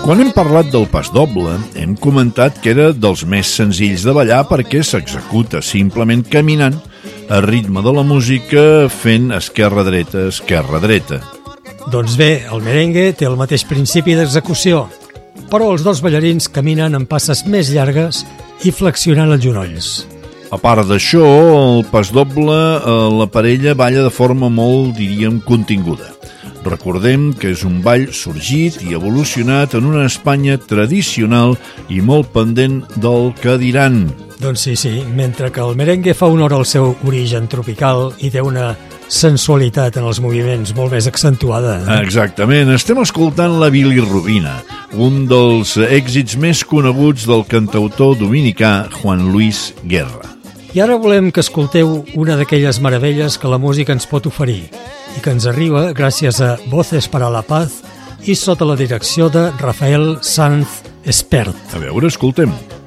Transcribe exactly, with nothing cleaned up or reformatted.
Quan hem parlat del pasdoble, hem comentat que era dels més senzills de ballar perquè s'executa simplement caminant a ritme de la música fent esquerra-dreta, esquerra-dreta. Doncs bé, el merengue té el mateix principi d'execució, però els dos ballarins caminen en passes més llargues i flexionant els genolls. A part d'això, el pasdoble, la parella balla de forma molt, diríem, continguda. Recordem que és un ball sorgit i evolucionat en una Espanya tradicional i molt pendent del que diran. Doncs sí, sí, mentre que el merengue fa honor al seu origen tropical i té una sensualitat en els moviments molt més accentuada. Eh? Exactament, estem escoltant la bilirrubina, un dels èxits més coneguts del cantautor dominicà Juan Luis Guerra. I ara volem que escolteu una d'aquelles meravelles que la música ens pot oferir i que ens arriba gràcies a Voces para la Paz i sota la direcció de Rafael Sanz Espert. A veure, escoltem.